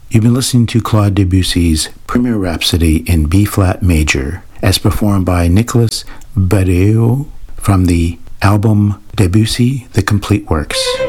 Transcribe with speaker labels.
Speaker 1: You've been listening to Claude Debussy's Premier Rhapsody in B-flat major, as performed by Nicolas Bedeau from the album Debussy: The Complete Works.